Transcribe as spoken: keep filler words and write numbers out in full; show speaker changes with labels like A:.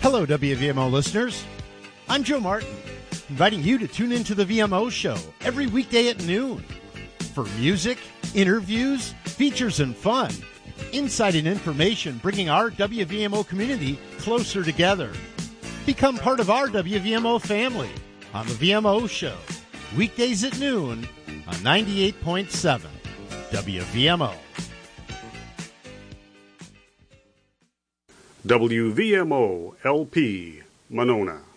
A: Hello, W V M O listeners. I'm Joe Martin, inviting you to tune into the V M O Show every weekday at noon for music, interviews, features, and fun. Insight and information bringing our W V M O community closer together. Become part of our W V M O family on the V M O Show, weekdays at noon on ninety-eight point seven W V M O.
B: W V M O L P, Monona.